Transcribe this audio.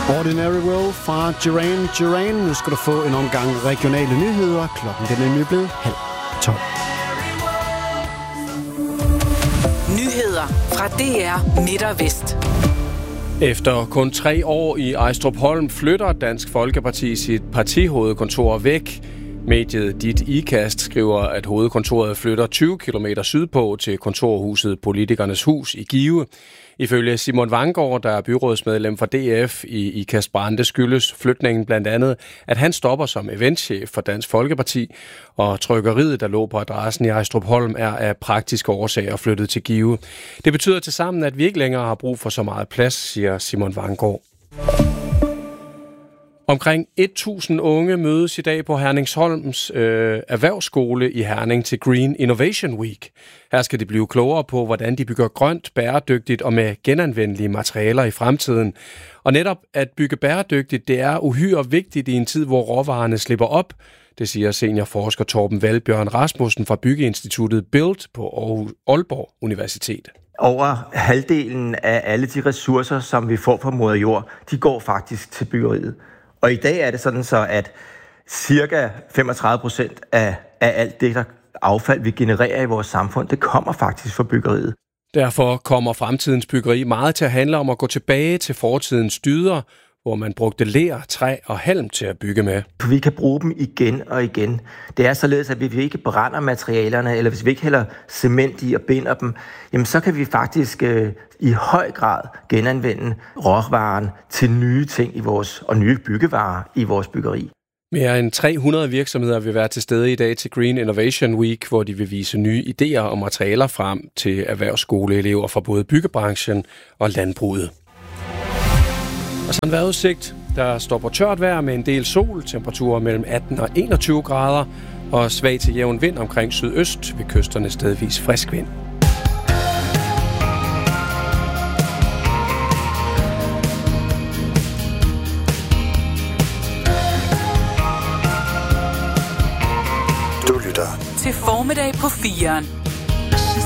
Ordinary World fra Duran. Nu skal du få en omgang regionale nyheder. Klokken den er nemlig blevet 11:30. Nyheder fra DR Midt og Vest. Efter kun 3 år i Ejstrupholm flytter Dansk Folkeparti sit partihovedkontor væk. Mediet Dit Ikast skriver, at hovedkontoret flytter 20 km sydpå til kontorhuset Politikernes Hus i Give. Ifølge Simon Vanggaard, der er byrådsmedlem for DF i Ikast Brande, skyldes flytningen blandt andet, at han stopper som eventchef for Dansk Folkeparti, og trykkeriet, der lå på adressen i Ejstrupholm, er af praktiske årsager flyttet til Give. Det betyder tilsammen, at vi ikke længere har brug for så meget plads, siger Simon Vanggaard. Omkring 1.000 unge mødes i dag på Herningsholms erhvervsskole i Herning til Green Innovation Week. Her skal de blive klogere på, hvordan de bygger grønt, bæredygtigt og med genanvendelige materialer i fremtiden. Og netop at bygge bæredygtigt, det er uhyre vigtigt i en tid, hvor råvarerne slipper op. Det siger seniorforsker Torben Valbjørn Rasmussen fra Byggeinstituttet BILD på Aalborg Universitet. Over halvdelen af alle de ressourcer, som vi får fra moder jord, de går faktisk til byggeriet. Og i dag er det sådan så, at cirka 35% af alt det der affald, vi genererer i vores samfund, det kommer faktisk fra byggeriet. Derfor kommer fremtidens byggeri meget til at handle om at gå tilbage til fortidens dyder, hvor man brugte ler, træ og halm til at bygge med. Vi kan bruge dem igen og igen. Det er således, at hvis vi ikke brænder materialerne, eller hvis vi ikke hælder cement i og binder dem, jamen så kan vi faktisk i høj grad genanvende råvaren til nye ting i vores, og nye byggevarer i vores byggeri. Mere end 300 virksomheder vil være til stede i dag til Green Innovation Week, hvor de vil vise nye idéer og materialer frem til erhvervsskoleelever fra både byggebranchen og landbruget. Og så en vejrudsigt, der står på tørt vejr med en del sol, temperaturer mellem 18 og 21 grader, og svag til jævn vind omkring sydøst, ved kysterne stedvis frisk vind. Du lytter til Formiddag på 4'eren.